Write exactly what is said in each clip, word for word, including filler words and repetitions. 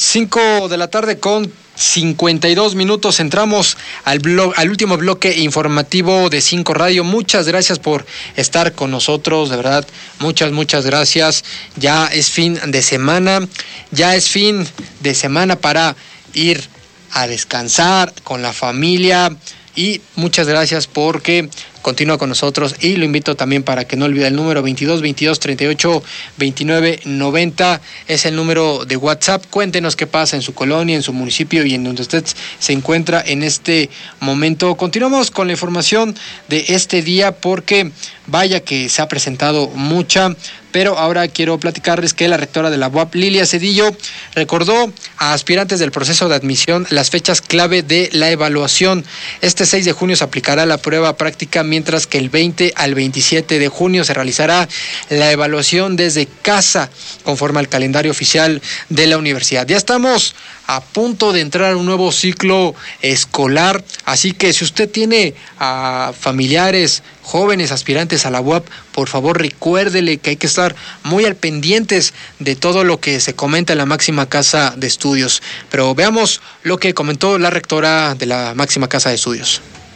Cinco de la tarde con cincuenta y dos minutos. Entramos al blog, al último bloque informativo de Cinco Radio. Muchas gracias por estar con nosotros, de verdad, muchas, muchas gracias. Ya es fin de semana, ya es fin de semana para ir a descansar con la familia y muchas gracias porque continúa con nosotros y lo invito también para que no olvide el número veintidós veintidós treinta y ocho veintinueve noventa, es el número de WhatsApp. Cuéntenos qué pasa en su colonia, en su municipio y en donde usted se encuentra en este momento. Continuamos con la información de este día porque vaya que se ha presentado mucha, pero ahora quiero platicarles que la rectora de la U A P, Lilia Cedillo, recordó a aspirantes del proceso de admisión las fechas clave de la evaluación. Este seis de junio se aplicará la prueba práctica, mientras que el veinte al veintisiete de junio se realizará la evaluación desde casa, conforme al calendario oficial de la universidad. Ya estamos a punto de entrar a un nuevo ciclo escolar, así que si usted tiene a familiares, jóvenes aspirantes a la U A P, por favor recuérdele que hay que estar muy al pendientes de todo lo que se comenta en la máxima casa de estudios. Pero veamos lo que comentó la rectora de la máxima casa de estudios.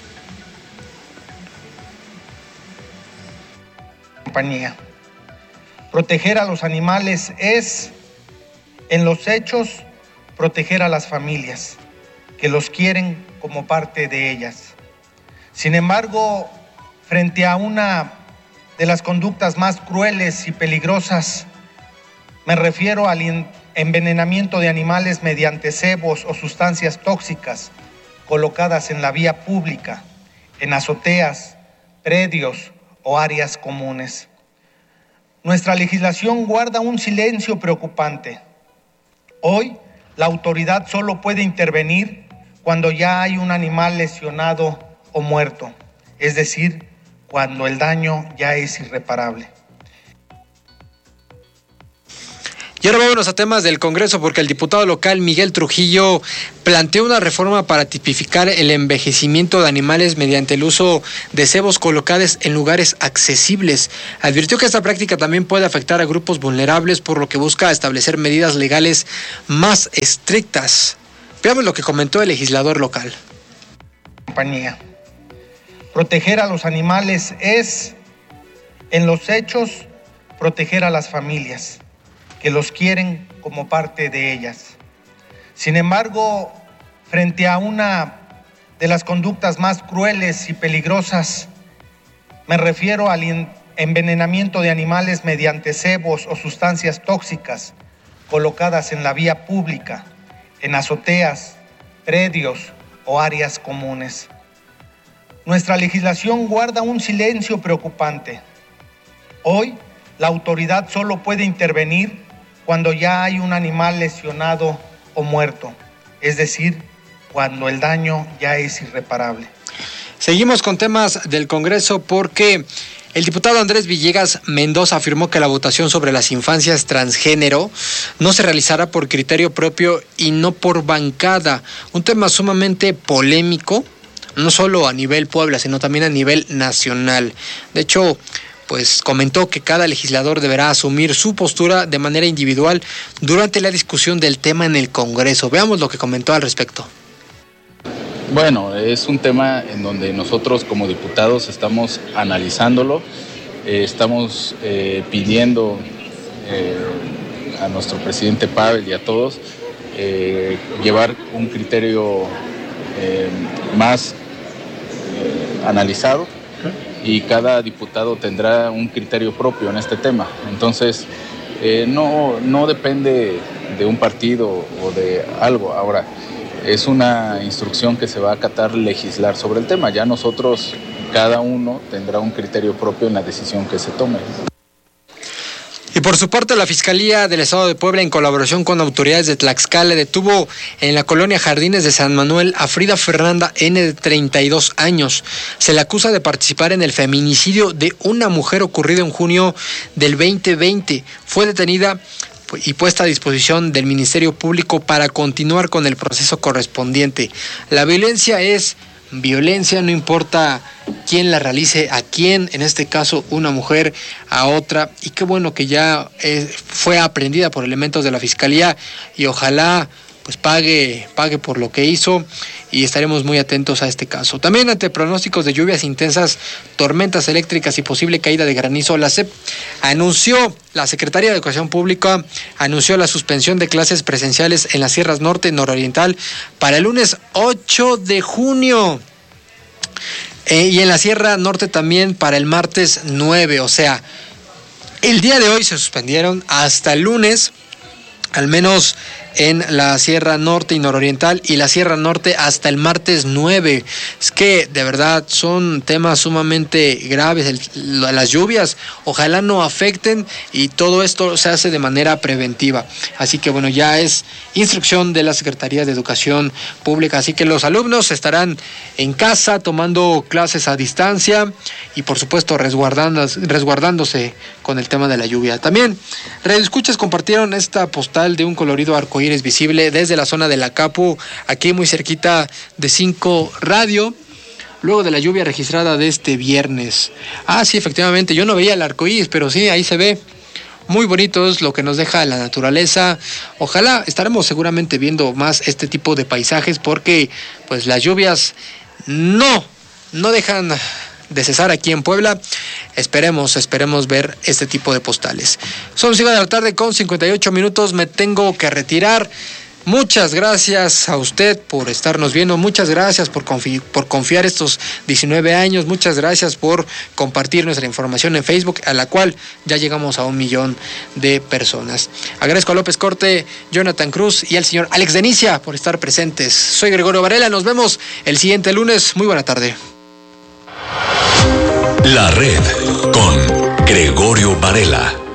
Compañía. Proteger a los animales es, en los hechos, proteger a las familias que los quieren como parte de ellas. Sin embargo, frente a una de las conductas más crueles y peligrosas, me refiero al envenenamiento de animales mediante cebos o sustancias tóxicas colocadas en la vía pública, en azoteas, predios o áreas comunes. Nuestra legislación guarda un silencio preocupante. Hoy, la autoridad solo puede intervenir cuando ya hay un animal lesionado o muerto, es decir, cuando el daño ya es irreparable. Y ahora vámonos a temas del Congreso, porque el diputado local Miguel Trujillo planteó una reforma para tipificar el envejecimiento de animales mediante el uso de cebos colocados en lugares accesibles. Advirtió que esta práctica también puede afectar a grupos vulnerables, por lo que busca establecer medidas legales más estrictas. Veamos lo que comentó el legislador local. Compañía. Proteger a los animales es, en los hechos, proteger a las familias que los quieren como parte de ellas. Sin embargo, frente a una de las conductas más crueles y peligrosas, me refiero al envenenamiento de animales mediante cebos o sustancias tóxicas colocadas en la vía pública, en azoteas, predios o áreas comunes. Nuestra legislación guarda un silencio preocupante. Hoy, la autoridad solo puede intervenir cuando ya hay un animal lesionado o muerto, es decir, cuando el daño ya es irreparable. Seguimos con temas del Congreso porque el diputado Andrés Villegas Mendoza afirmó que la votación sobre las infancias transgénero no se realizará por criterio propio y no por bancada, un tema sumamente polémico, no solo a nivel Puebla, sino también a nivel nacional. De hecho, pues comentó que cada legislador deberá asumir su postura de manera individual durante la discusión del tema en el Congreso. Veamos lo que comentó al respecto. Bueno, es un tema en donde nosotros como diputados estamos analizándolo, eh, estamos eh, pidiendo eh, a nuestro presidente Pavel y a todos eh, llevar un criterio eh, más eh, analizado, y cada diputado tendrá un criterio propio en este tema. Entonces, eh, no, no depende de un partido o de algo. Ahora, es una instrucción que se va a acatar legislar sobre el tema. Ya nosotros, cada uno tendrá un criterio propio en la decisión que se tome. Y por su parte, la Fiscalía del Estado de Puebla, en colaboración con autoridades de Tlaxcala, detuvo en la colonia Jardines de San Manuel a Frida Fernanda N., de treinta y dos años. Se le acusa de participar en el feminicidio de una mujer ocurrido en junio del veinte veinte. Fue detenida y puesta a disposición del Ministerio Público para continuar con el proceso correspondiente. La violencia es violencia, no importa quién la realice, a quién, en este caso una mujer a otra, y qué bueno que ya eh, fue aprendida por elementos de la Fiscalía y ojalá pues pague, pague por lo que hizo, y estaremos muy atentos a este caso. También ante pronósticos de lluvias intensas, tormentas eléctricas y posible caída de granizo, la S E P anunció, la Secretaría de Educación Pública anunció la suspensión de clases presenciales en las sierras norte y nororiental para el lunes ocho de junio. Eh, y en la Sierra Norte también para el martes nueve, o sea, el día de hoy se suspendieron hasta el lunes, al menos en la Sierra Norte y Nororiental, y la Sierra Norte hasta el martes nueve. Es que de verdad son temas sumamente graves, el, las lluvias ojalá no afecten, y todo esto se hace de manera preventiva. Así que bueno, ya es instrucción de la Secretaría de Educación Pública, así que los alumnos estarán en casa tomando clases a distancia y por supuesto resguardándose, resguardándose con el tema de la lluvia. También radioescuchas compartieron esta postal de un colorido arcoíris visible desde la zona de la Capu, aquí muy cerquita de cinco Radio, luego de la lluvia registrada de este viernes. Ah, sí, efectivamente, yo no veía el arcoíris, pero sí, ahí se ve. Muy bonito es lo que nos deja la naturaleza. Ojalá estaremos seguramente viendo más este tipo de paisajes, porque pues las lluvias no, no dejan de cesar aquí en Puebla. Esperemos, esperemos ver este tipo de postales. Son cinco de la tarde con cincuenta y ocho minutos, me tengo que retirar. Muchas gracias a usted por estarnos viendo, muchas gracias por, confi- por confiar estos diecinueve años, muchas gracias por compartir nuestra información en Facebook, a la cual ya llegamos a un millón de personas. Agradezco a López Corte, Jonathan Cruz y al señor Alex Denicia por estar presentes. Soy Gregorio Varela, nos vemos el siguiente lunes. Muy buena tarde. La Red con Gregorio Varela.